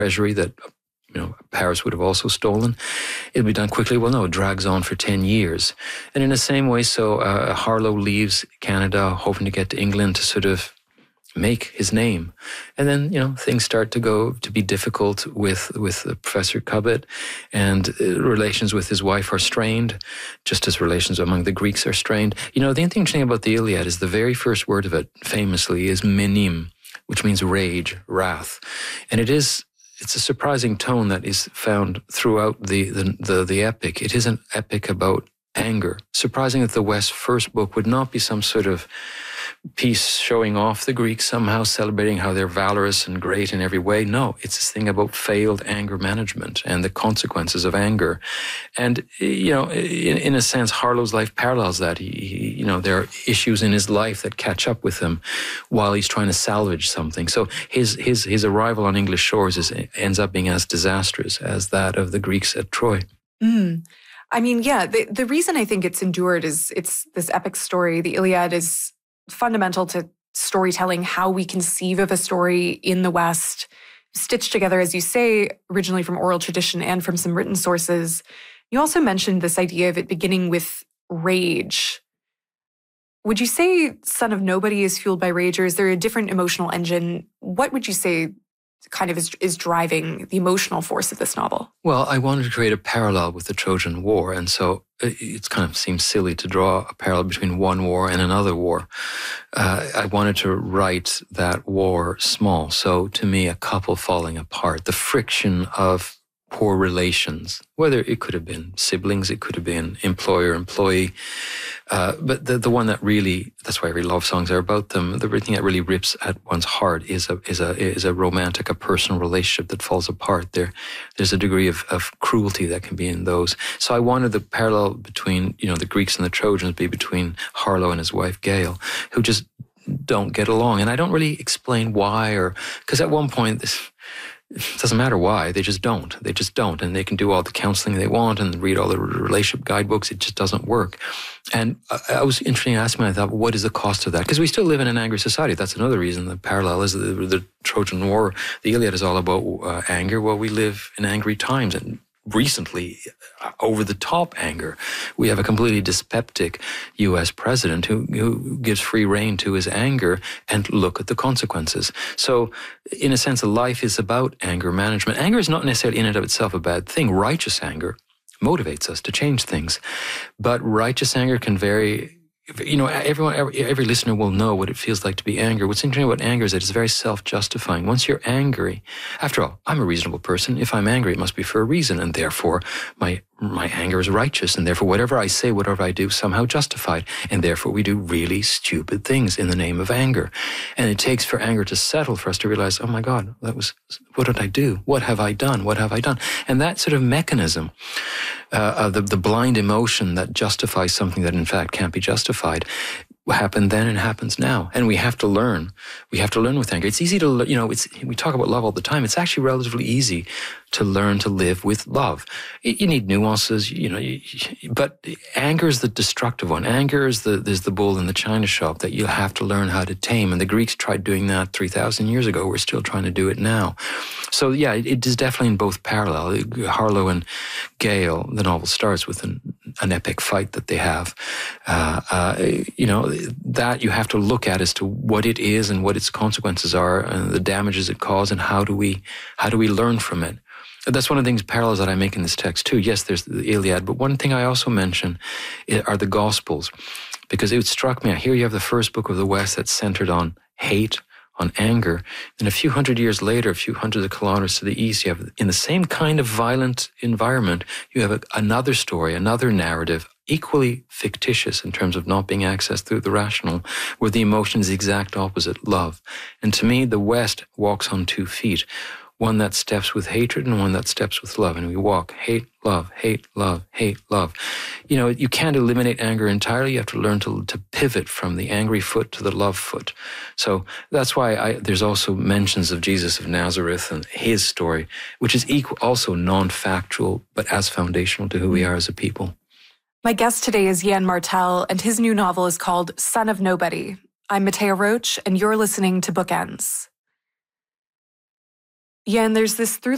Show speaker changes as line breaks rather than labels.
treasury that Paris would have also stolen. It'll be done quickly. Well, no, it drags on for 10 years. And in the same way, Harlow leaves Canada, hoping to get to England to sort of make his name. And then, things start to be difficult with Professor Cubbett, and relations with his wife are strained, just as relations among the Greeks are strained. The interesting thing about the Iliad is the very first word of it, famously, is menim, which means rage, wrath. And it's a surprising tone that is found throughout the epic. It is an epic about anger. Surprising that the West's first book would not be some sort of piece showing off the Greeks, somehow celebrating how they're valorous and great in every way. No, it's this thing about failed anger management and the consequences of anger. And, in a sense, Harlow's life parallels that. There are issues in his life that catch up with him while he's trying to salvage something. So his arrival on English shores ends up being as disastrous as that of the Greeks at Troy.
Mm. I mean, yeah, the reason I think it's endured is it's this epic story. The Iliad is fundamental to storytelling, how we conceive of a story in the West, stitched together, as you say, originally from oral tradition and from some written sources. You also mentioned this idea of it beginning with rage. Would you say Son of Nobody is fueled by rage, or is there a different emotional engine? What would you say kind of is driving the emotional force of this novel?
Well, I wanted to create a parallel with the Trojan War, and so it kind of seems silly to draw a parallel between one war and another war. I wanted to write that war small. So to me, a couple falling apart, the friction of poor relations, whether it could have been siblings, it could have been employer-employee, but the one that really, that's why every love songs are about them, the thing that really rips at one's heart is a romantic, a personal relationship that falls apart. There's a degree of cruelty that can be in those. So I wanted the parallel between, the Greeks and the Trojans be between Harlow and his wife Gail, who just don't get along. And I don't really explain why, because at one point it doesn't matter why, they just don't. And they can do all the counseling they want and read all the relationship guidebooks. It just doesn't work. And I was interested in asking myself, what is the cost of that? Because we still live in an angry society. That's another reason the parallel is the Trojan War. The Iliad is all about anger. Well, we live in angry times, and recently, over-the-top anger. We have a completely dyspeptic U.S. president who gives free rein to his anger, and look at the consequences. So, in a sense, life is about anger management. Anger is not necessarily in and of itself a bad thing. Righteous anger motivates us to change things. But righteous anger can vary. Every listener will know what it feels like to be angry. What's interesting about anger is that it's very self-justifying. Once you're angry, after all, I'm a reasonable person. If I'm angry, it must be for a reason, and therefore my anger is righteous, and therefore whatever I say, whatever I do, somehow justified, and therefore we do really stupid things in the name of anger. And it takes for anger to settle for us to realize, oh my God, what did I do? What have I done? What have I done? And that sort of mechanism, the blind emotion that justifies something that in fact can't be justified, happened then and happens now. And we have to learn. We have to learn with anger. It's easy to, we talk about love all the time. It's actually relatively easy to learn to live with love. You need nuances, but anger is the destructive one. Anger is the bull in the china shop that you have to learn how to tame. And the Greeks tried doing that 3,000 years ago. We're still trying to do it now. So yeah, it is definitely in both parallel. Harlow and Gail, the novel starts with an epic fight that they have. That you have to look at as to what it is and what its consequences are and the damages it caused, and how do we learn from it. That's one of the things, parallels that I make in this text too. Yes, there's the Iliad, but one thing I also mention are the Gospels, because it struck me, here you have the first book of the West that's centered on hate, on anger. Then a few hundred years later, a few hundreds of kilometers to the east, you have, in the same kind of violent environment, you have another story, another narrative, equally fictitious in terms of not being accessed through the rational, where the emotion is the exact opposite, love. And to me, the West walks on 2 feet, one that steps with hatred and one that steps with love. And we walk hate, love, hate, love, hate, love. You can't eliminate anger entirely. You have to learn to pivot from the angry foot to the love foot. So that's why there's also mentions of Jesus of Nazareth and his story, which is also non-factual, but as foundational to who we are as a people.
My guest today is Yann Martel, and his new novel is called Son of Nobody. I'm Matea Roach, and you're listening to Bookends. Yann, there's this through